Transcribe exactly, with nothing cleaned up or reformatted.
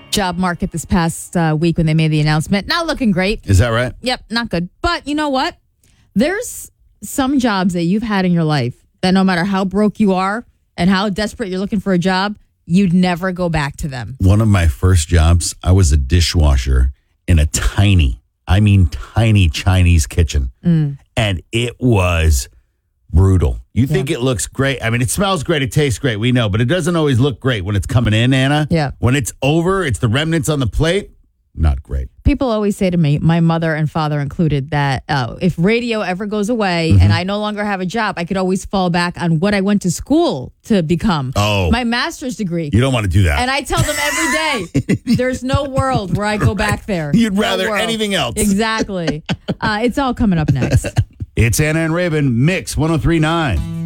job market this past uh, week when they made the announcement. Not looking great. Is that right? Yep, not good. But you know what? There's some jobs that you've had in your life that no matter how broke you are and how desperate you're looking for a job, you'd never go back to them. One of my first jobs, I was a dishwasher in a tiny, I mean tiny Chinese kitchen. Mm. And it was brutal. You think yeah. it looks great. I mean, it smells great. It tastes great. We know, but it doesn't always look great when it's coming in, Anna. Yeah. When it's over, it's the remnants on the plate. Not great. People always say to me, my mother and father included, that uh, if radio ever goes away mm-hmm. and I no longer have a job, I could always fall back on what I went to school to become. Oh. My master's degree. You don't want to do that. And I tell them every day, there's no world where I go back there. You'd no rather world. anything else. Exactly. uh, it's all coming up next. It's Anna and Raven, Mix one oh three point nine.